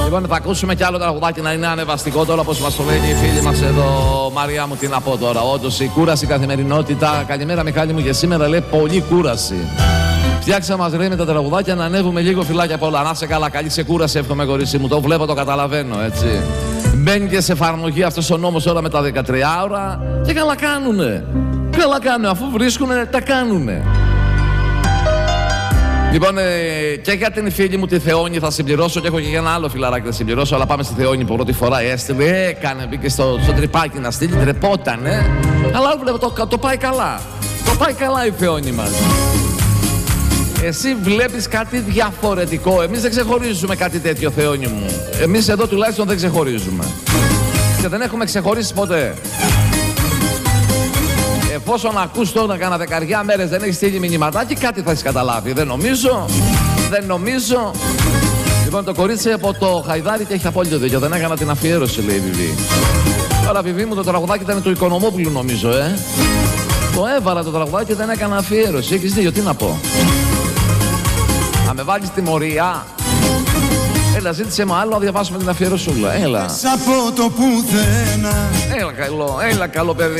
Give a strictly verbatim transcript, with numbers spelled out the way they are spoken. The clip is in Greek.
Λοιπόν, θα ακούσουμε κι άλλο τραγουδάκι να είναι ανεβαστικό τώρα, όπως μας το λένε οι φίλοι μας εδώ. Μαριά μου, τι να πω τώρα. Όντως η κούραση, η καθημερινότητα. Καλημέρα, Μιχάλη μου, και σήμερα λέει πολύ κούραση. Φτιάξα μας λέει με τα τραγουδάκια να ανέβουμε λίγο, φιλάκια πολλά. Να σε καλά, καλή ξεκούραση, εύχομαι κορίτσι μου. Το βλέπω, το καταλαβαίνω, έτσι. Μπαίνει και σε εφαρμογή αυτός ο νόμος όλα με τα δεκατρία ώρα και καλά κάνουνε. Καλά κάνουνε, αφού βρίσκουνε, τα κάνουνε. Λοιπόν, ε, και για την φίλη μου τη Θεόνη θα συμπληρώσω και έχω και για ένα άλλο φιλαράκι να συμπληρώσω. Αλλά πάμε στη Θεόνη που πρώτη φορά έστειλε. Έκανε, μπήκε στο, στο τρυπάκι να στείλει, τρεπότανε. Αλλά βλέπω το, το πάει καλά. Το πάει καλά η Θεόνη μας. Εσύ βλέπεις κάτι διαφορετικό. Εμείς δεν ξεχωρίζουμε κάτι τέτοιο, Θεόνη μου. Εμείς εδώ τουλάχιστον δεν ξεχωρίζουμε. Και δεν έχουμε ξεχωρίσει ποτέ. Εφόσον ακούς τώρα κάνα δεκαριά μέρες δεν έχεις στείλει μηνυματάκι, κάτι θα έχεις καταλάβει. Δεν νομίζω. Δεν νομίζω. Λοιπόν, το κορίτσι από το Χαϊδάρι και έχει απόλυτο δίκιο. Δεν έκανα την αφιέρωση, λέει η Βιβί. Τώρα, Βιβί μου, το τραγουδάκι ήταν του Οικονομόπουλου, νομίζω, ε. Το έβαλα το τραγουδάκι και δεν έκανα αφιέρωση. Έχεις δίκιο, τι να πω. Να με βάλεις τιμωρία. Έλα, ζήτησε μου άλλο να διαβάσουμε την αφιερωσούλα. Έλα. Από το πουθένα. Έλα, καλό, έλα, καλό παιδί.